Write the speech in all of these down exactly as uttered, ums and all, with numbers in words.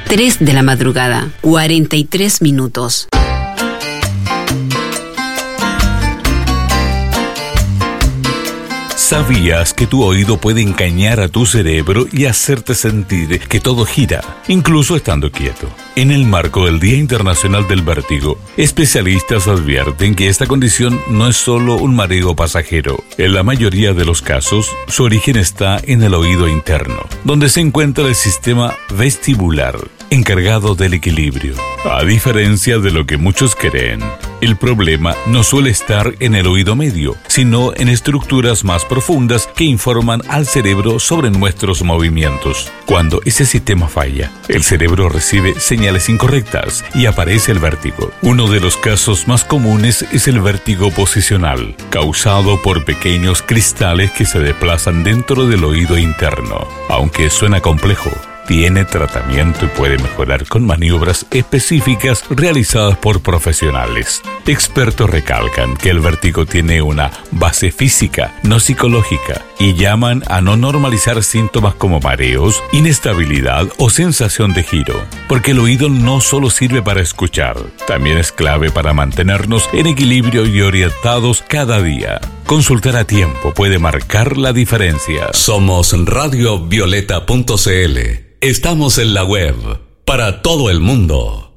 tres de la madrugada, cuarenta y tres minutos. ¿Sabías que tu oído puede engañar a tu cerebro y hacerte sentir que todo gira, incluso estando quieto? En el marco del Día Internacional del Vértigo, especialistas advierten que esta condición no es solo un mareo pasajero. En la mayoría de los casos, su origen está en el oído interno, donde se encuentra el sistema vestibular, encargado del equilibrio. A diferencia de lo que muchos creen, el problema no suele estar en el oído medio, sino en estructuras más profundas que informan al cerebro sobre nuestros movimientos. Cuando ese sistema falla, el cerebro recibe señales incorrectas y aparece el vértigo. Uno de los casos más comunes es el vértigo posicional, causado por pequeños cristales que se desplazan dentro del oído interno. Aunque suena complejo, tiene tratamiento y puede mejorar con maniobras específicas realizadas por profesionales. Expertos recalcan que el vértigo tiene una base física, no psicológica, y llaman a no normalizar síntomas como mareos, inestabilidad o sensación de giro, porque el oído no solo sirve para escuchar, también es clave para mantenernos en equilibrio y orientados cada día. Consultar a tiempo puede marcar la diferencia. Somos radio violeta punto c l. Estamos en la web para todo el mundo.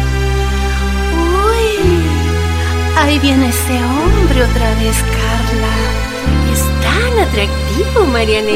Uy, ahí viene ese hombre otra vez, Carla. Es tan atractivo, Marianela.